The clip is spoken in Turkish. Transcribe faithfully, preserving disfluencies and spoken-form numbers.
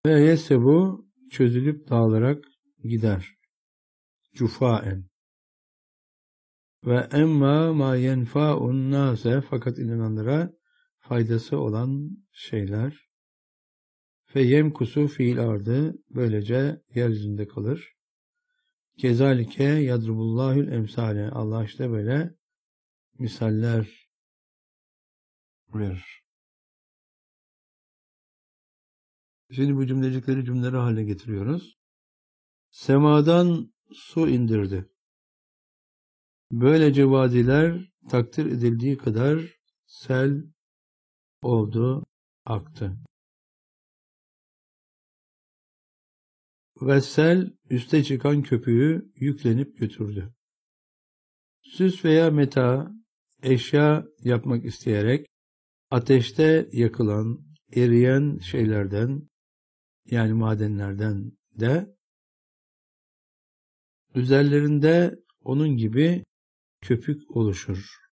Ve yesebu çözülüp dağılarak gider. Cufaen. Ve emma ma yenfa'un nase, fakat inananlara faydası olan şeyler. Fe yemkusu fiil ardı, böylece yeryüzünde kalır. Kezalike yadrubullahül emsale, Allah işte böyle misaller verir. Şimdi bu cümlecikleri cümleleri haline getiriyoruz. Semadan su indirdi. Böylece vadiler takdir edildiği kadar sel oldu, aktı. Ve sel üste çıkan köpüğü yüklenip götürdü. Süs veya meta, eşya yapmak isteyerek ateşte yakılan, eriyen şeylerden, yani madenlerden de üzerlerinde onun gibi köpük oluşur.